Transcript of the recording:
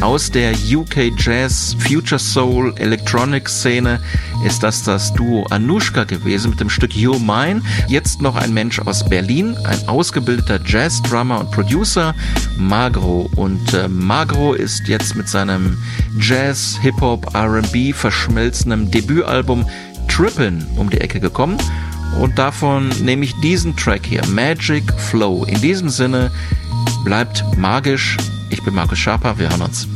Aus der UK Jazz, Future Soul, Electronic Szene ist das Duo Anushka gewesen mit dem Stück You're Mine. Jetzt noch ein Mensch aus Berlin, ein ausgebildeter Jazz-Drummer und Producer, Magro. Und Magro ist jetzt mit seinem Jazz, Hip-Hop, R&B verschmelzendem Debütalbum Trippin' um die Ecke gekommen. Und davon nehme ich diesen Track hier, Magic Flow. In diesem Sinne, bleibt magisch. Ich bin Markus Schaper, wir hören uns.